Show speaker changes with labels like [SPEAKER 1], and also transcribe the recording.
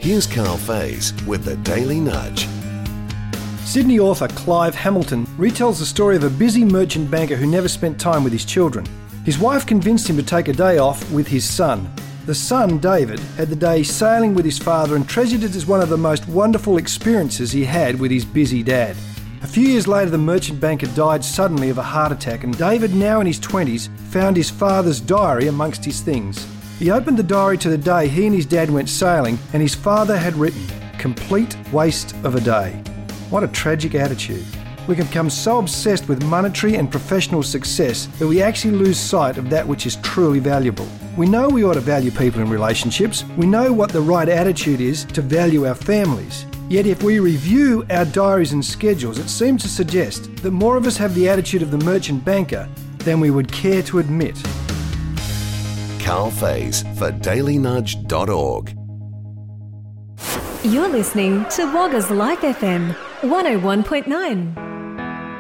[SPEAKER 1] Here's Carl Faze with the Daily Nudge.
[SPEAKER 2] Sydney author Clive Hamilton retells the story of a busy merchant banker who never spent time with his children. His wife convinced him to take a day off with his son. The son, David, had the day sailing with his father and treasured it as one of the most wonderful experiences he had with his busy dad. A few years later, the merchant banker died suddenly of a heart attack, and David, now in his 20s, found his father's diary amongst his things. He opened the diary to the day he and his dad went sailing, and his father had written, "Complete waste of a day." What a tragic attitude. We can become so obsessed with monetary and professional success that we actually lose sight of that which is truly valuable. We know we ought to value people in relationships. We know what the right attitude is to value our families. Yet if we review our diaries and schedules, it seems to suggest that more of us have the attitude of the merchant banker than we would care to admit.
[SPEAKER 1] Carl Faze for dailynudge.org.
[SPEAKER 3] You're listening to Wagga's Life FM 101.9.